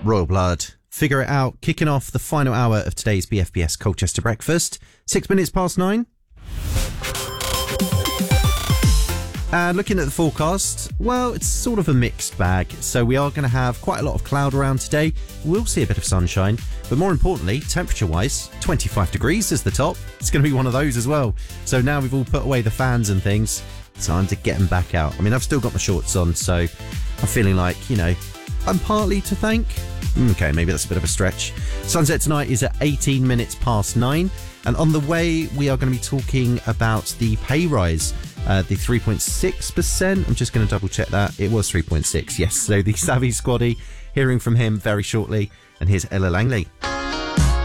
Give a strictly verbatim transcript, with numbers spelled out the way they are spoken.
Royal Blood, Figure It Out, kicking off the final hour of today's B F B S Colchester Breakfast. Six minutes past nine. And looking at the forecast, well, it's sort of a mixed bag. So we are going to have quite a lot of cloud around today. We'll see a bit of sunshine. But more importantly, temperature-wise, twenty-five degrees is the top. It's going to be one of those as well. So now we've all put away the fans and things, time to get them back out. I mean, I've still got my shorts on, so I'm feeling like, you know, I'm partly to thank. Okay, maybe that's a bit of a stretch. Sunset tonight is at eighteen minutes past nine. And on the way, we are going to be talking about the pay rise. Uh, the three point six percent. I'm just going to double check that. It was three point six, yes. So the Savvy Squaddy, hearing from him very shortly. And here's Ella Langley.